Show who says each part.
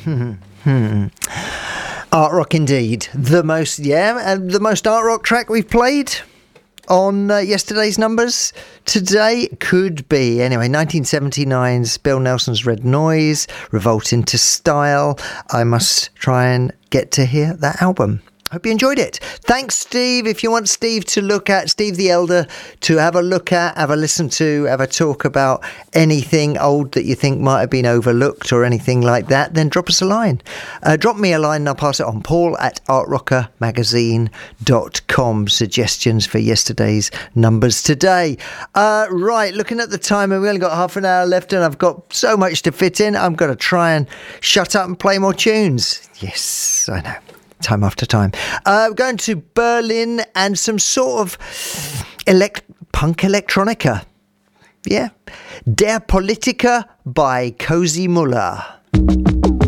Speaker 1: Art rock indeed. The most art rock track we've played on yesterday's numbers today could be, anyway, 1979's Bill Nelson's Red Noise, Revolt into Style. I must try and get to hear that album. Hope you enjoyed it. Thanks, Steve. If you want Steve to look at, Steve the Elder, to have a look at, have a listen to, have a talk about anything old that you think might have been overlooked or anything like that, then drop us a line. Drop me a line and I'll pass it on. Paul@artrockermagazine.com. Suggestions for yesterday's numbers today. Right, looking at the time, and we only got half an hour left and I've got so much to fit in. I'm going to try and shut up and play more tunes. Yes, I know. Time after time. Going to Berlin and some sort of punk electronica. Yeah. Der Politiker by Cozy Muller.